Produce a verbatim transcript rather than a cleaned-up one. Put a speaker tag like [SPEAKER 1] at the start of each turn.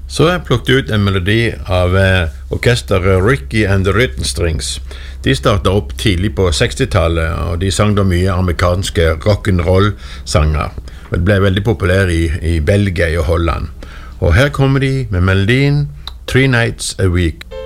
[SPEAKER 1] Så jeg plukket ut en melodi av eh, orkesteret Ricky and the Rhythm Strings. De startet opp tidlig på sekstitallet, og de sang da mye amerikanske rock'n'roll-sanger. Og det ble veldig populær i, i Belgia og Holland. Og her kommer de med melodien Three Nights a Week.